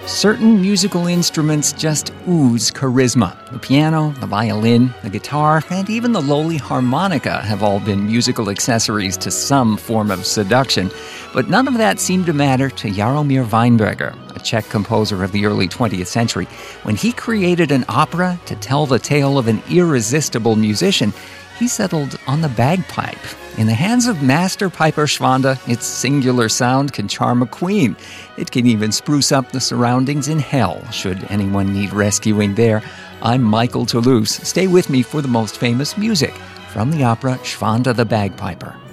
Certain musical instruments just ooze charisma. The piano, the violin, the guitar, and even the lowly harmonica have all been musical accessories to some form of seduction. But none of that seemed to matter to Jaromír Weinberger, a Czech composer of the early 20th century. When he created an opera to tell the tale of an irresistible musician, he settled on the bagpipe. In the hands of Master Piper Schwanda, its singular sound can charm a queen. It can even spruce up the surroundings in hell, should anyone need rescuing there. I'm Michael Toulouse. Stay with me for the most famous music from the opera Schwanda the Bagpiper.